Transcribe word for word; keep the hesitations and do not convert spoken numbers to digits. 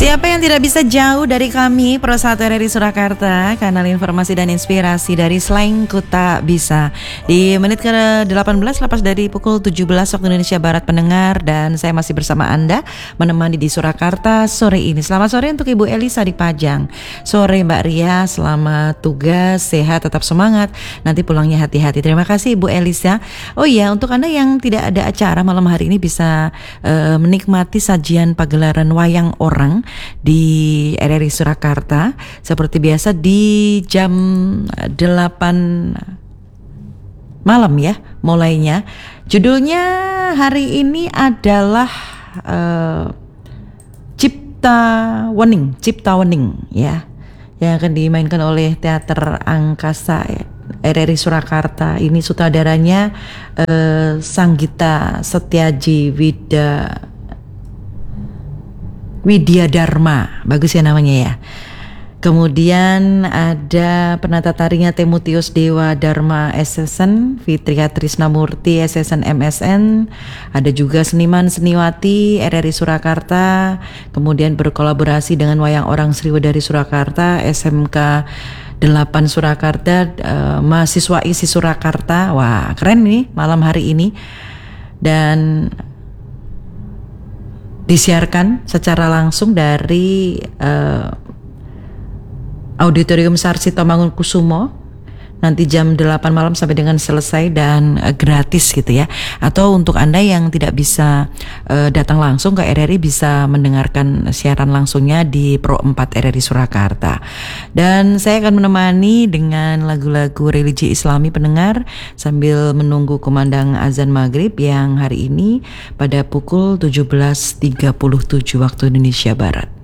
Siapa yang tidak bisa jauh dari kami, Pro satu R R I Surakarta, kanal informasi dan inspirasi dari Selain Ku Tak Bisa. Di menit ke delapan belas lepas dari pukul tujuh belas waktu Indonesia Barat pendengar, dan saya masih bersama Anda menemani di Surakarta sore ini. Selamat sore untuk Ibu Elisa di Pajang. Sore Mbak Ria, selamat tugas, sehat, tetap semangat. Nanti pulangnya hati-hati. Terima kasih Ibu Elisa. Oh iya, untuk Anda yang tidak ada acara malam hari ini bisa uh, menikmati sajian pagelaran wayang orang di R R I Surakarta seperti biasa di jam delapan malam ya mulainya. Judulnya hari ini adalah uh, Cipta Wening, Cipta Wening ya, yang akan dimainkan oleh Teater Angkasa ya, R R I Surakarta. Ini sutradaranya uh, Sanggita Setiaji Wida Widya Dharma, bagus ya namanya ya. Kemudian ada penata tarinya Timotius Dewa Dharma S S N, Fitria Trisnamurti S S N M S N. Ada juga seniman seniwati R R I Surakarta. Kemudian berkolaborasi dengan Wayang Orang Sriwedari Surakarta, S M K delapan Surakarta, uh, mahasiswa I S I Surakarta. Wah, keren nih malam hari ini. Dan disiarkan secara langsung dari uh, Auditorium Sarsito Mangunkusumo nanti jam delapan malam sampai dengan selesai, dan uh, gratis gitu ya. Atau untuk Anda yang tidak bisa uh, datang langsung ke R R I, bisa mendengarkan siaran langsungnya di Pro empat R R I Surakarta. Dan saya akan menemani dengan lagu-lagu religi Islami pendengar sambil menunggu kumandang azan maghrib yang hari ini pada pukul tujuh belas tiga puluh tujuh waktu Indonesia Barat.